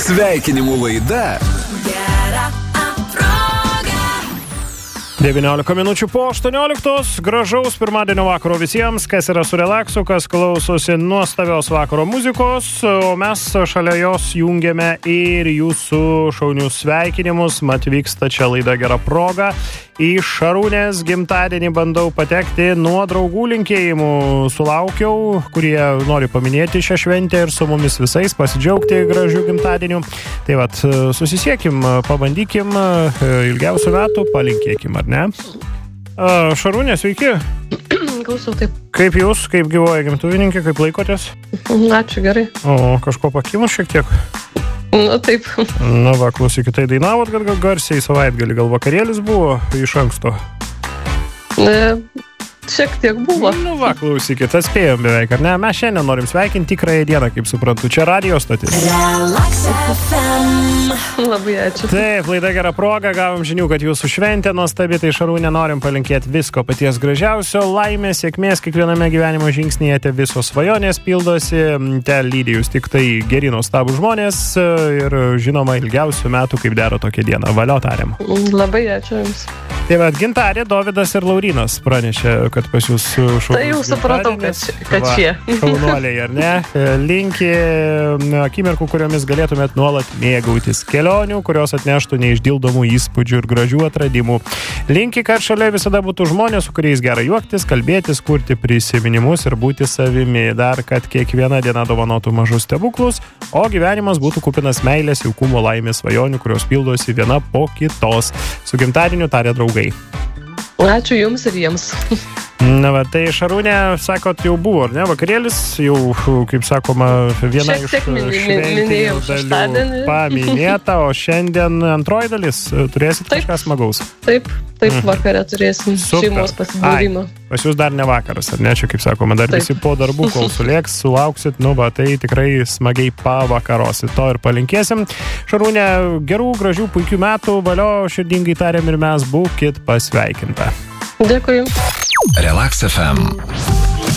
Sveikinimų laida. 19 minučių po 18. Gražaus pirmadienio vakaro visiems, kas yra su relaksu, kas klausosi nuostabios vakaro muzikos, o mes šalia jos jungiame ir jūsų šaunius sveikinimus. Mat vyksta čia laida Gera proga. Į Šarūnės gimtadienį bandau patekti, nuo draugų linkėjimų sulaukiau, kurie nori paminėti šią šventę ir su mumis visais pasidžiaugti gražių gimtadienių. Tai vat, susisiekim, pabandykim, ilgiausių metų palinkėkim, ar ne? Šarūnė, sveiki. Klausau, taip. Kaip jūs, kaip gyvoja gimtuvininkė, kaip laikotės? Ačiū, gerai. O kažko pakimus šiek tiek? Nu, taip. Na va, klausykit, tai dainavot gal garsiai savaitgalį, gal vakarėlis buvo iš anksto? Šiek tiek buvo. Nu va, klausykit, atspėjom beveik, ar ne? Mes šiandien norim sveikinti tikrąją dieną, kaip suprantu. Čia radio stotis. Labai ačiū. Taip, laida Gera proga, gavom žinių, kad jūsų šventė nuostabi, tai Šarūnė norim palinkėti visko paties gražiausio, laimės, sėkmės kiekviename gyvenimo žingsnyje, te visos svajonės pildosi, te lydi jūs tik tai geri nuostabūs žmonės ir žinoma ilgiausių metų, kaip dera tokia diena. Valio tariam. Labai ačiū jums. Tai va, gintarė, Dovydas ir Laurynas pranešė, kad pas jūs šaunus. Tai jau supratau, kad šie. Šaunuoliai, ar ne? Linki akimirkų, kuriomis galėtumėt nuolat mėgautis, kelionių, kurios atneštų neišdildomų įspūdžių ir gražių atradimų. Linki, kad šalia visada būtų žmonės, su kuriais gerai juoktis, kalbėtis, kurti prisiminimus ir būti savimi. Dar, kad kiekviena diena dovanotų mažus stebuklus, o gyvenimas būtų kupinas meilės, jaukumo, laimės, svajonių, kurios pildosi viena po kitos. Su gimtadieniu tarė draugai. Ačiū jums ir jiems. Na va, tai Šarūnė, sakot, jau buvo, ar ne? Vakarėlis jau, kaip sakoma, viena iš šventinių dalių paminėta, o šiandien antroji dalis. Turėsit kažką smagaus? Taip, vakare turėsim šeimos pasidūrimą. Pas jūs dar ne vakaras, ar ne? Čia, kaip sakoma, dar visi po darbų, kol sulėks, sulauksit, nu va, tai tikrai smagiai pavakarosit. To ir palinkėsim. Šarūnė, gerų, gražių, puikių metų, valio, širdingai tariam ir mes, būkit pasveikinta. Dėkui. Relax FM.